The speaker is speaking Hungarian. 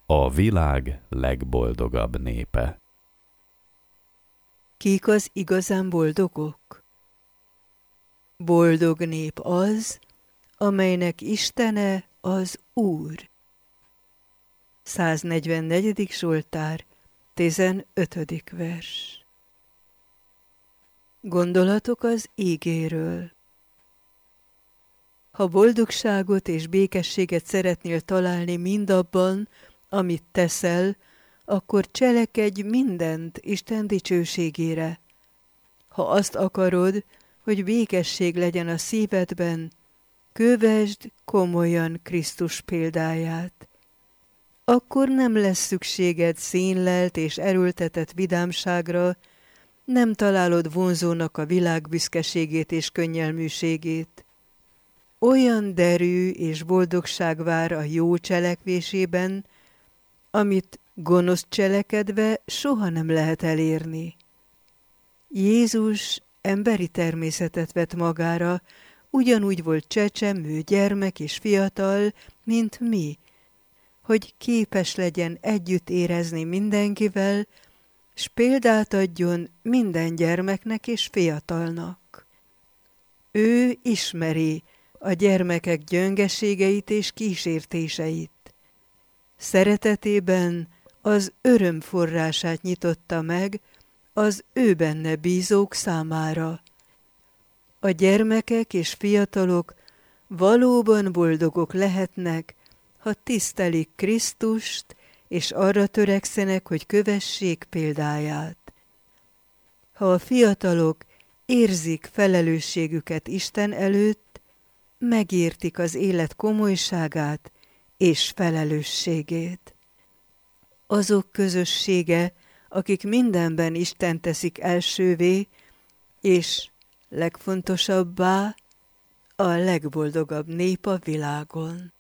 A világ legboldogabb népe. Kik az igazán boldogok? Boldog nép az, amelynek Istene az Úr. 144. Zsoltár, 15. vers. Gondolatok az ígéről. Ha boldogságot és békességet szeretnél találni mindabban, amit teszel, akkor cselekedj mindent Isten dicsőségére. Ha azt akarod, hogy békesség legyen a szívedben, kövesd komolyan Krisztus példáját. Akkor nem lesz szükséged színlelt és erőltetett vidámságra, nem találod vonzónak a világ büszkeségét és könnyelműségét. Olyan derű és boldogság vár a jó cselekvésében, amit gonosz cselekedve soha nem lehet elérni. Jézus emberi természetet vett magára, ugyanúgy volt csecsemő, gyermek és fiatal, mint mi, hogy képes legyen együtt érezni mindenkivel, s példát adjon minden gyermeknek és fiatalnak. Ő ismeri a gyermekek gyöngeségeit és kísértéseit. Szeretetében az öröm forrását nyitotta meg az ő benne bízók számára. A gyermekek és fiatalok valóban boldogok lehetnek, ha tisztelik Krisztust, és arra törekszenek, hogy kövessék példáját. Ha a fiatalok érzik felelősségüket Isten előtt, megértik az élet komolyságát és felelősségét. Azok közössége, akik mindenben Isten teszik elsővé, és legfontosabbá, a legboldogabb nép a világon.